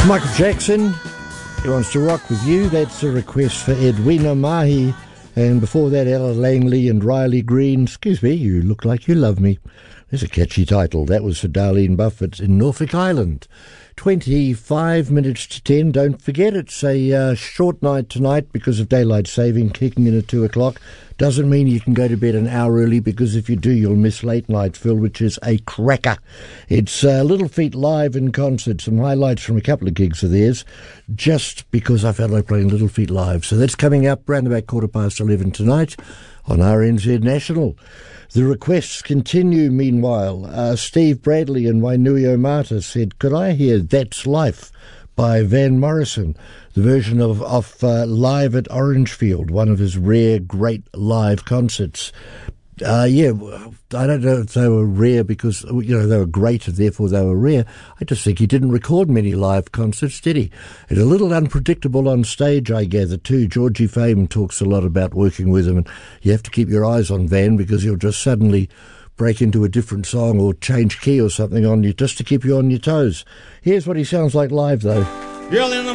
Michael Jackson, he wants to rock with you. That's a request for Edwina Mahi. And before that, Ella Langley and Riley Green. Excuse me, you look like you love me. There's a catchy title. That was for Darlene Buffett in Norfolk Island. 25 minutes to 10. Don't forget, it's a short night tonight because of daylight saving kicking in at 2 o'clock. Doesn't mean you can go to bed an hour early, because if you do, you'll miss Late Night Phil, which is a cracker. It's Little Feat live in concert. Some highlights from a couple of gigs of theirs, just because I felt like playing Little Feat live. So that's coming up round about 11:15 tonight on RNZ National. The requests continue meanwhile. Steve Bradley and Wainuiomata said, could I hear That's Life by Van Morrison, the version of Live at Orangefield, one of his rare, great live concerts. I don't know if they were rare because, they were great and therefore they were rare. I just think he didn't record many live concerts, did he? And a little unpredictable on stage, I gather, too. Georgie Fame talks a lot about working with him, and you have to keep your eyes on Van because he'll just suddenly break into a different song or change key or something on you just to keep you on your toes. Here's what he sounds like live, though. Girl in the